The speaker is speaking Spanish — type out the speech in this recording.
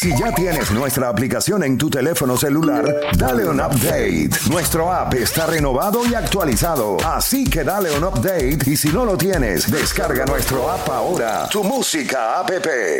Si ya tienes nuestra aplicación en tu teléfono celular, dale un update. Nuestro app está renovado y actualizado, así que dale un update y si no lo tienes, descarga nuestro app ahora. Tu Música app.